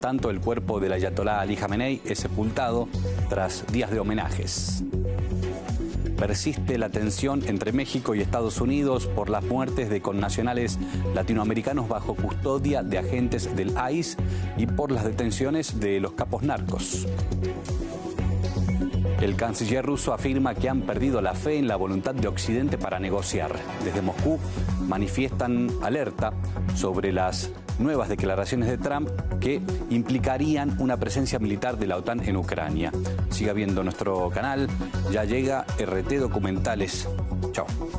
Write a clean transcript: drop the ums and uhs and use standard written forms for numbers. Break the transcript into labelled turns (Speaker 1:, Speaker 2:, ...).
Speaker 1: tanto, el cuerpo del ayatolá Ali Jamenei es sepultado tras días de homenajes. Persiste la tensión entre México y Estados Unidos por las muertes de connacionales latinoamericanos bajo custodia de agentes del ICE y por las detenciones de los capos narcos. El canciller ruso afirma que han perdido la fe en la voluntad de Occidente para negociar. Desde Moscú manifiestan alerta sobre las nuevas declaraciones de Trump que implicarían una presencia militar de la OTAN en Ucrania. Siga viendo nuestro canal, ya llega RT Documentales. Chao.